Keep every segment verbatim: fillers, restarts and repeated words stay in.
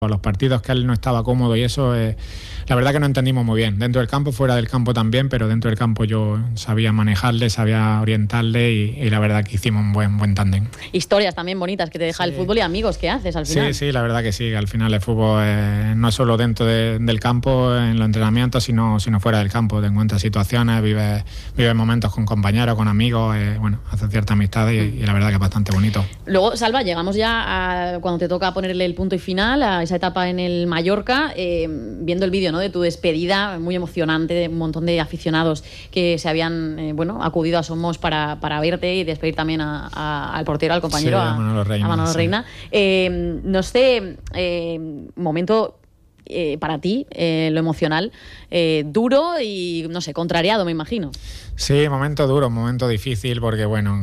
los partidos que él no estaba cómodo y eso, eh, la verdad que no entendimos muy bien. Dentro del campo, fuera del campo también, pero dentro del campo yo sabía manejarle, sabía orientarle y, y la verdad que hicimos un buen, buen tándem. Historias también bonitas que te deja sí. el fútbol y amigos que haces al final. Sí, sí, la verdad que sí. Al final el fútbol eh, no es solo dentro de, del campo, en los entrenamientos, sino, sino fuera del campo. Te encuentras situaciones, vives, vives momentos con compañeros, con amigos, eh, bueno, haces cierta amistad y, y la verdad que es bastante bonito. Luego, Salva, llegamos ya a cuando te toca ponerle el punto y final a esa etapa en el Mallorca, eh, viendo el vídeo, ¿no?, de tu despedida, muy emocionante, de un montón de aficionados que se habían eh, bueno, acudido a Somos para, para verte y despedir también a, a, al portero, al compañero, sí, a Manolo Reina. A Manolo sí. Reina. Eh, no sé, eh, momento eh, para ti, eh, lo emocional, eh, duro y, no sé, contrariado, me imagino. Sí, momento duro, momento difícil, porque bueno,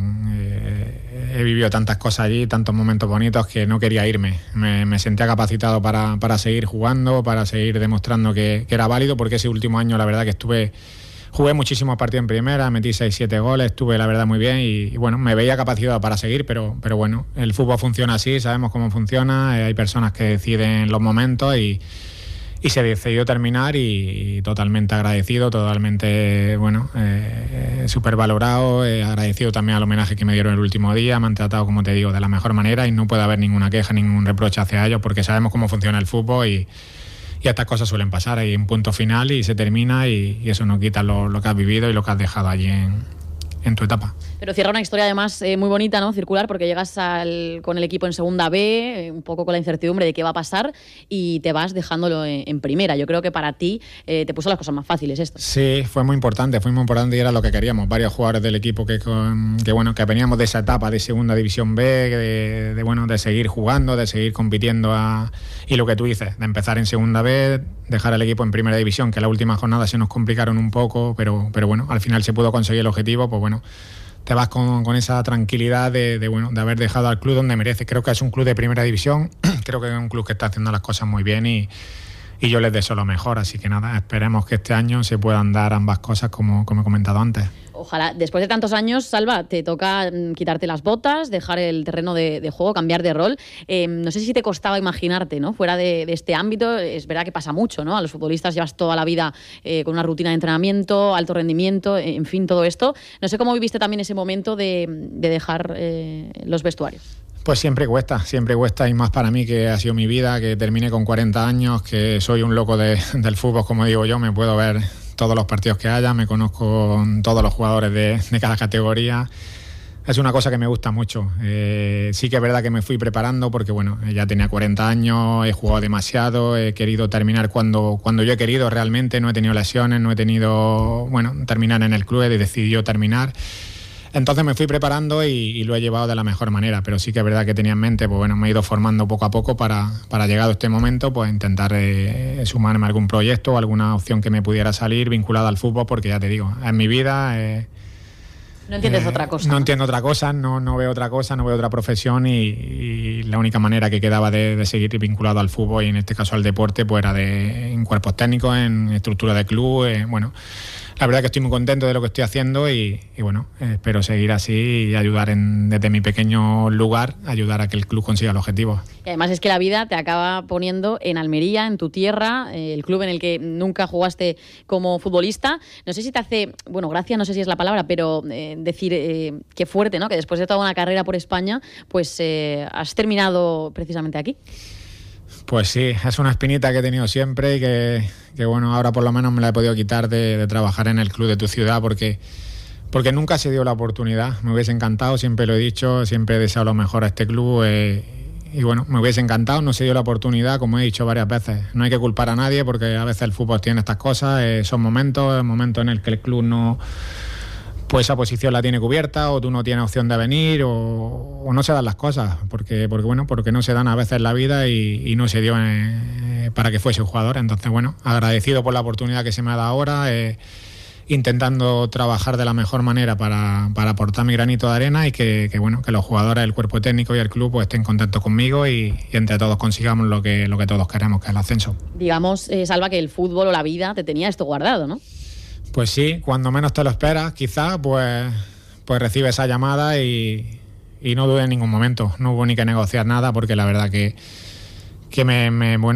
eh, he vivido tantas cosas allí, tantos momentos bonitos que no quería irme. Me, me sentía capacitado para, para seguir jugando, para seguir demostrando que, que era válido, porque ese último año la verdad que estuve, jugué muchísimos partidos en primera, metí seis siete goles, estuve la verdad muy bien y, y bueno, me veía capacitado para seguir, pero, pero bueno, el fútbol funciona así, sabemos cómo funciona, eh, hay personas que deciden los momentos y Y se decidió terminar y, y totalmente agradecido, totalmente, bueno, eh, súper valorado, eh, agradecido también al homenaje que me dieron el último día, me han tratado, como te digo, de la mejor manera y no puede haber ninguna queja, ningún reproche hacia ellos porque sabemos cómo funciona el fútbol y, y estas cosas suelen pasar, hay un punto final y se termina y, y eso no quita lo, lo que has vivido y lo que has dejado allí en, en tu etapa. Pero cierra una historia además eh, muy bonita, ¿no?, circular, porque llegas al, con el equipo en segunda B, eh, un poco con la incertidumbre de qué va a pasar y te vas dejándolo en, en primera. Yo creo que para ti eh, te puso las cosas más fáciles esto. Sí, fue muy importante, fue muy importante y era lo que queríamos. Varios jugadores del equipo que, que bueno, que veníamos de esa etapa de segunda división B, de, de bueno, de seguir jugando, de seguir compitiendo a, y lo que tú dices, de empezar en segunda B, dejar el equipo en primera división, que la última jornada se nos complicaron un poco, pero, pero bueno, al final se pudo conseguir el objetivo, pues bueno, te vas con, con esa tranquilidad de, de, bueno, de haber dejado al club donde mereces. Creo que es un club de primera división, creo que es un club que está haciendo las cosas muy bien y, y yo les deseo lo mejor, así que nada, esperemos que este año se puedan dar ambas cosas como, como he comentado antes. Ojalá, después de tantos años, Salva, te toca quitarte las botas, dejar el terreno de, de juego, cambiar de rol. Eh, no sé si te costaba imaginarte, ¿no?, fuera de, de este ámbito. Es verdad que pasa mucho, ¿no? A los futbolistas llevas toda la vida eh, con una rutina de entrenamiento, alto rendimiento, en fin, todo esto. No sé cómo viviste también ese momento de, de dejar eh, los vestuarios. Pues siempre cuesta, siempre cuesta y más para mí que ha sido mi vida, que terminé con cuarenta años, que soy un loco de, del fútbol, como digo yo, me puedo ver todos los partidos que haya, me conozco todos los jugadores de, de cada categoría. Es una cosa que me gusta mucho. Eh, sí que es verdad que me fui preparando porque bueno, ya tenía cuarenta años, he jugado demasiado, he querido terminar cuando, cuando yo he querido realmente, no he tenido lesiones, no he tenido, bueno, terminar en el club, he decidido terminar. Entonces me fui preparando y, y lo he llevado de la mejor manera, pero sí que es verdad que tenía en mente, pues bueno, me he ido formando poco a poco para, para llegado a este momento, pues intentar eh, sumarme a algún proyecto o alguna opción que me pudiera salir vinculada al fútbol, porque ya te digo, en mi vida... Eh, no entiendes eh, otra cosa. No, ¿no? entiendo otra cosa, no, no veo otra cosa, no veo otra profesión y, y la única manera que quedaba de, de seguir vinculado al fútbol y en este caso al deporte, pues era de, en cuerpos técnicos, en estructura de club, eh, bueno... La verdad que estoy muy contento de lo que estoy haciendo y, y bueno, eh, espero seguir así y ayudar en, desde mi pequeño lugar, ayudar a que el club consiga el objetivo. Y además es que la vida te acaba poniendo en Almería, en tu tierra, eh, el club en el que nunca jugaste como futbolista. No sé si te hace, bueno, gracia, no sé si es la palabra, pero eh, decir eh, qué fuerte, ¿no?, que después de toda una carrera por España, pues eh, has terminado precisamente aquí. Pues sí, es una espinita que he tenido siempre y que, que bueno, ahora por lo menos me la he podido quitar de, de trabajar en el club de tu ciudad porque, porque nunca se dio la oportunidad. Me hubiese encantado, siempre lo he dicho, siempre he deseado lo mejor a este club eh, y bueno, me hubiese encantado, no se dio la oportunidad, como he dicho varias veces. No hay que culpar a nadie porque a veces el fútbol tiene estas cosas, eh, son momentos, momentos en el que el club no... pues esa posición la tiene cubierta o tú no tienes opción de venir o, o no se dan las cosas porque, porque bueno, porque no se dan a veces la vida y, y no se dio eh, para que fuese un jugador. Entonces bueno, agradecido por la oportunidad que se me ha dado ahora, eh, intentando trabajar de la mejor manera para, para aportar mi granito de arena y que, que bueno, que los jugadores, el cuerpo técnico y el club pues estén contentos conmigo y, y entre todos consigamos lo que, lo que todos queremos, que es el ascenso. Digamos, eh, Salva, que el fútbol o la vida te tenía esto guardado, ¿no? Pues sí, cuando menos te lo esperas, quizás, pues, pues recibes esa llamada y, y no dudé en ningún momento. No hubo ni que negociar nada porque la verdad que, que me, me bueno,